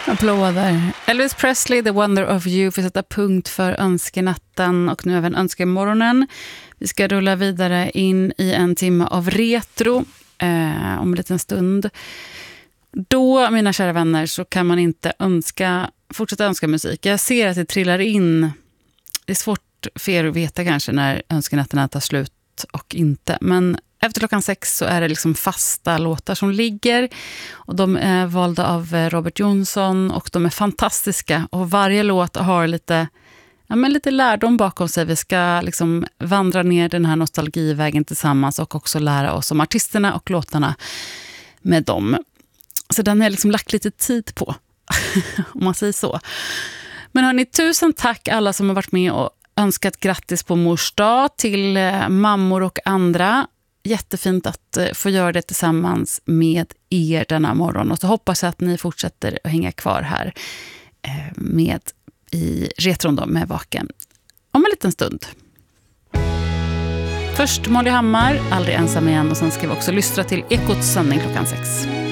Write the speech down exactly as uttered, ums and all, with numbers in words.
Applåder. Elvis Presley, The Wonder of You, för att sätta punkt för önskenatten och nu även önskemorgonen. Vi ska rulla vidare in i en timme av retro eh, om en liten stund. Då, mina kära vänner, så kan man inte önska, fortsätta önska musik. Jag ser att det trillar in. Det är svårt för er att veta kanske när önskenätterna tar slut och inte. Men efter klockan sex så är det liksom fasta låtar som ligger. Och de är valda av Robert Jonsson och de är fantastiska. Och varje låt har lite, ja, men lite lärdom bakom sig. Vi ska liksom vandra ner den här nostalgivägen tillsammans och också lära oss om artisterna och låtarna med dem. Så den har jag liksom lagt lite tid på, om man säger så. Men hörni, tusen tack alla som har varit med och önskat grattis på mors dag till eh, mammor och andra. Jättefint att eh, få göra det tillsammans med er denna morgon. Och så hoppas jag att ni fortsätter att hänga kvar här eh, med i retron då, med Vaken om en liten stund. Först Molly Hammar, Aldrig ensam igen, och sen ska vi också lyssna till Ekots sändning klockan sex.